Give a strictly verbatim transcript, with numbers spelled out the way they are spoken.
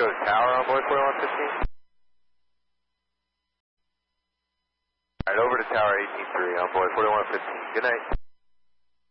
go to tower on board forty-one fifteen. Alright, over to tower eighteen three on board forty-one fifteen. Good night.